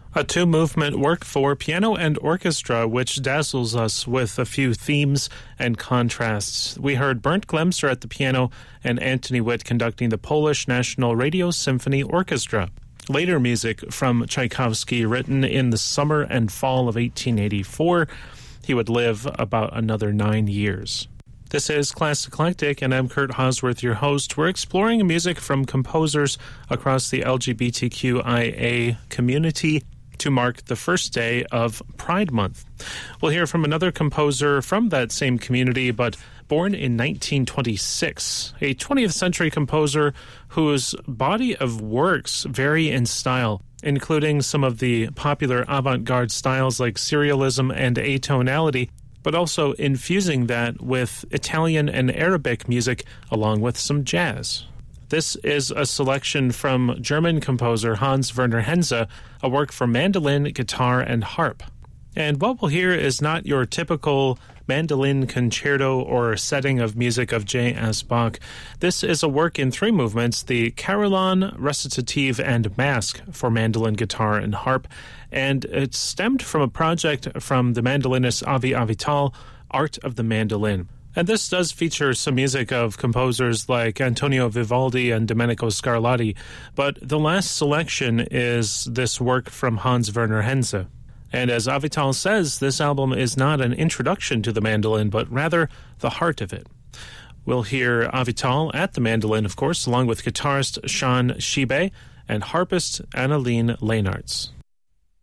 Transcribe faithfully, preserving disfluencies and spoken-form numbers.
A two-movement work for piano and orchestra which dazzles us with a few themes and contrasts. We heard Bernd Glemser at the piano and Anthony Witt conducting the Polish National Radio Symphony Orchestra. Later music from Tchaikovsky written in the summer and fall of eighteen eighty-four. He would live about another nine years. This is Class Eclectic, and I'm Kurt Hosworth, your host. We're exploring music from composers across the L G B T Q I A community to mark the first day of Pride Month. We'll hear from another composer from that same community, but born in nineteen twenty-six, a twentieth century composer whose body of works vary in style, including some of the popular avant-garde styles like serialism and atonality, but also infusing that with Italian and Arabic music along with some jazz. This is a selection from German composer Hans Werner Henze, a work for mandolin, guitar, and harp. And what we'll hear is not your typical mandolin concerto or setting of music of J S Bach. This is a work in three movements, the Carillon, Recitative, and Masque for mandolin, guitar, and harp. And it stemmed from a project from the mandolinist Avi Avital, Art of the Mandolin. And this does feature some music of composers like Antonio Vivaldi and Domenico Scarlatti, but the last selection is this work from Hans Werner Henze. And as Avital says, this album is not an introduction to the mandolin, but rather the heart of it. We'll hear Avital at the mandolin, of course, along with guitarist Sean Shibe and harpist Annaline Leinartz.